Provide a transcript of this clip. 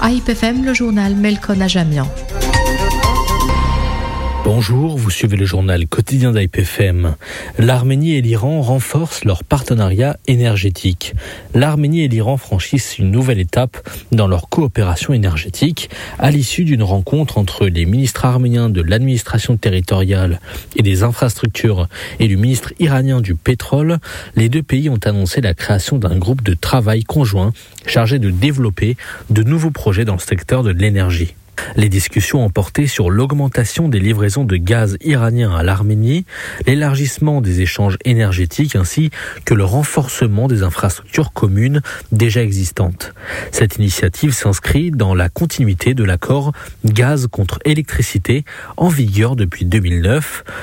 AIP FM, le journal Melkon Ajamian. Bonjour, vous suivez le journal quotidien d'AIP FM. L'Arménie et l'Iran renforcent leur partenariat énergétique. L'Arménie et l'Iran franchissent une nouvelle étape dans leur coopération énergétique à l'issue d'une rencontre entre les ministres arméniens de l'administration territoriale et des infrastructures et le ministre iranien du pétrole. Les deux pays ont annoncé la création d'un groupe de travail conjoint chargé de développer de nouveaux projets dans le secteur de l'énergie. Les discussions ont porté sur l'augmentation des livraisons de gaz iranien à l'Arménie, l'élargissement des échanges énergétiques ainsi que le renforcement des infrastructures communes déjà existantes. Cette initiative s'inscrit dans la continuité de l'accord gaz contre électricité en vigueur depuis 2009.